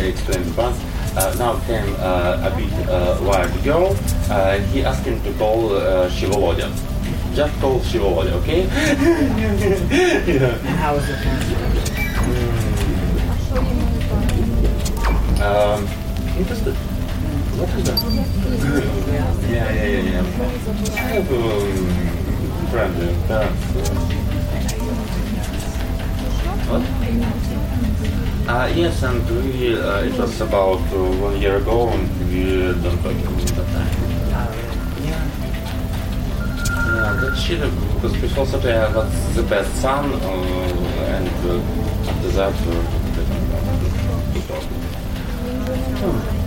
explained once. Now came a bit wild girl. He asked him to call Shivolodya. Just call Shivolodya, okay? Yeah. And how was it translated? Interested. What is that? Yeah. I have friend in France. What? Yes, and we, it was about 1 year ago, and we don't talk about that time. Yeah, that's shit, because before that I was the best son, and after that, we don't talk.